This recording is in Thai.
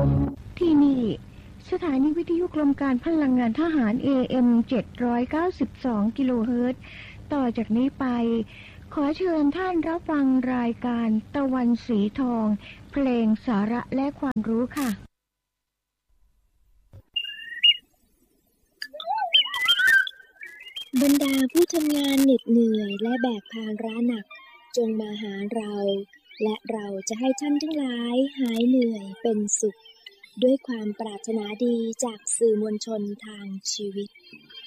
ที่นี่สถานีวิทยุกรมการพลังงานทหาร AM 792 กิโลเฮิรตซ์ต่อจากนี้ไปขอเชิญท่านรับฟังรายการตะวันสีทองเพลงสาระและความรู้ค่ะบรรดาผู้ทำงานเหน็ดเหนื่อยและแบกภาระหนักจงมาหาเราและเราจะให้ท่านทั้งหลายหายเหนื่อยเป็นสุขด้วยความปรารถนาดีจากสื่อมวลชนทางชีวิต